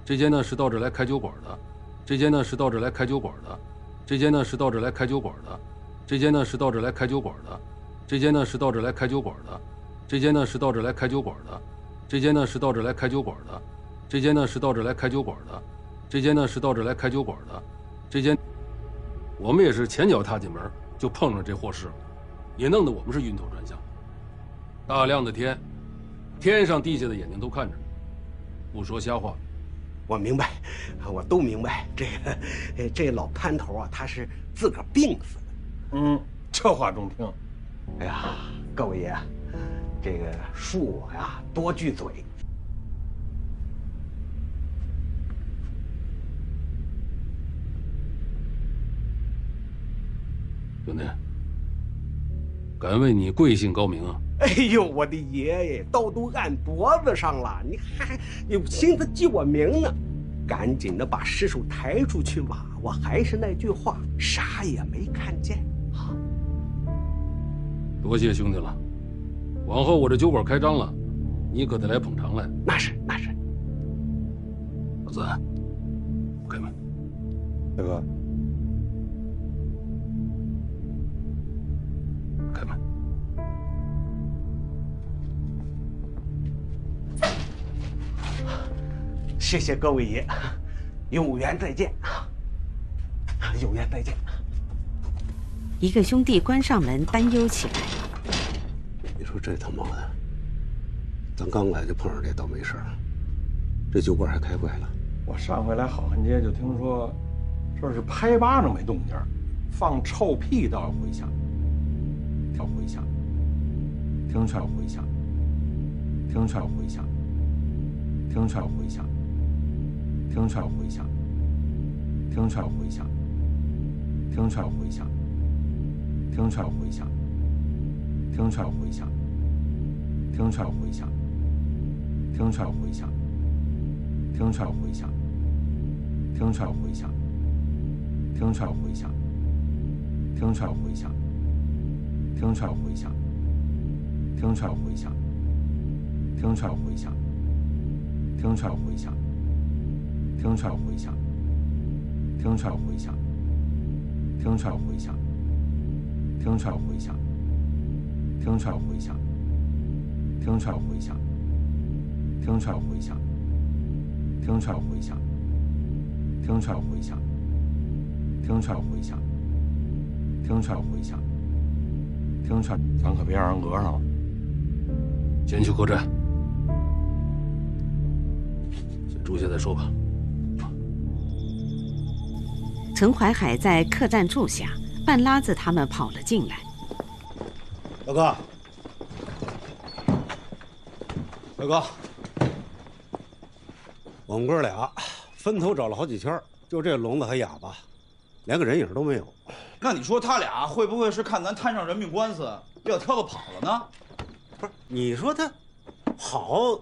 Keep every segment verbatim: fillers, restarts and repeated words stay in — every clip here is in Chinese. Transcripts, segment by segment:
这间呢是到这来开酒馆的，这间呢是到这来开酒馆的，这间呢是到这来开酒馆的，这间呢是到这来开酒馆的，这间呢是到这来开酒馆的，这间呢是到这来开酒馆的，这间呢是到这来开酒馆的，这间呢是到这来开酒馆的，这间呢是到这来开酒馆的，这间。我们也是前脚踏进门就碰上这祸事了，也弄得我们是晕头转向。大亮的天，天上地下的眼睛都看着呢，不说瞎话。 我明白，我都明白。这个，这老潘头啊，他是自个儿病死的。 嗯，这话中听。 哎呀，各位爷，这个恕我呀多句嘴。 兄弟，敢为你贵姓高明啊？ 哎呦，我的爷爷，刀都按脖子上了，你还有心思记我名呢？赶紧的把尸首抬出去吧！我还是那句话，啥也没看见。啊， 多谢兄弟了。往后我这酒馆开张了，你可得来捧场来。 那是那是。 老子，开门。 大哥。 开门。 谢谢各位爷，有缘再见，有缘再见。 一个兄弟关上门，担忧起来。 你说这他妈的，咱刚来就碰上这倒霉事儿，这酒馆还开坏了。 我上回来好汉街就听说，这是拍巴掌没动静，放臭屁倒要回响。要回响，听劝回响，听劝回响，听劝回响，听劝回响，听劝回响，听劝回响，听劝回响，听劝回响，听劝回响，听劝回响，听劝回响，听劝回响，听劝回响，听劝回响。听劝回响，听劝回响，听劝回响，听劝回响，听劝回响，听劝回响，听劝回响，听劝回响，听劝回响，听劝回响，听劝回响，听劝回响，听劝回响，听劝回响，听劝回响。听劝，咱可别让人讹上了。 先去客栈，先住下再说吧。 陈怀海在客栈住下，半拉子他们跑了进来。 大哥，大哥，我们哥俩分头找了好几圈，就这聋子和哑巴，连个人影都没有。 那你说他俩会不会是看咱摊上人命官司，要挑了跑了呢？ 不是，你说他好，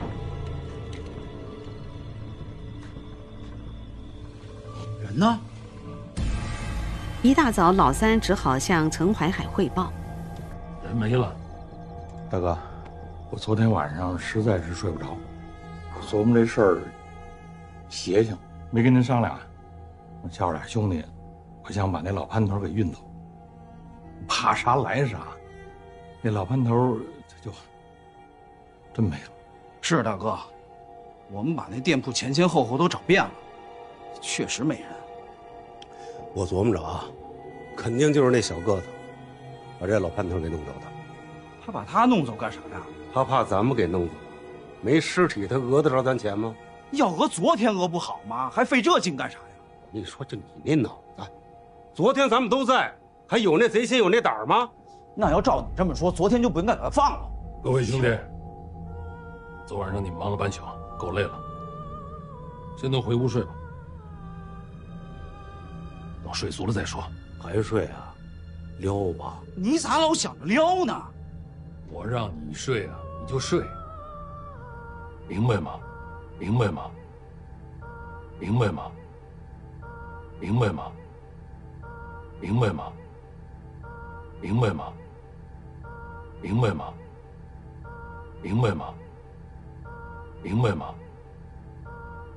人呢？ 一大早，老三只好向陈怀海汇报： 人没了。 大哥，我昨天晚上实在是睡不着，我琢磨这事儿邪性，没跟您商量。我叫着俩兄弟。我想把那老潘头给运走，怕啥来啥，那老潘头他就真没了。 是大哥，我们把那店铺前前后后都找遍了，确实没人。 我琢磨着啊，肯定就是那小个子把这老潘头给弄走的。 他把他弄走干啥呀？ 他怕咱们给弄走，没尸体他讹得着咱钱吗？ 要讹昨天讹不好吗？还费这劲干啥呀？ 你说就你那脑子。昨天咱们都在，还有那贼心有那胆儿吗？ 那要照你这么说，昨天就不应该把他放了。 各位兄弟，昨晚上你们忙了半宿，够累了，先都回屋睡吧。等睡足了再说。 还睡啊？撩吧。 你咋老想着撩呢？ 我让你睡啊，你就睡，明白吗？明白吗？明白吗？明白吗？明白吗？明白吗？明白吗？明白吗？明白吗？